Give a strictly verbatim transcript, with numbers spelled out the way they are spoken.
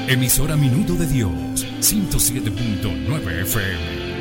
Emisora Minuto de Dios, ciento siete punto nueve F M.